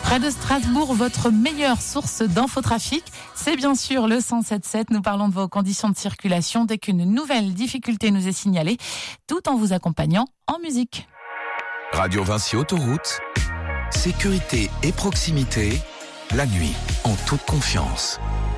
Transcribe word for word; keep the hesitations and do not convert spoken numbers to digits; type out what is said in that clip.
Près de Strasbourg, votre meilleure source d'infotrafic, c'est bien sûr le cent sept sept. Nous parlons de vos conditions de circulation dès qu'une nouvelle difficulté nous est signalée, tout en vous accompagnant en musique. Radio Vinci Autoroute, sécurité et proximité, la nuit, en toute confiance.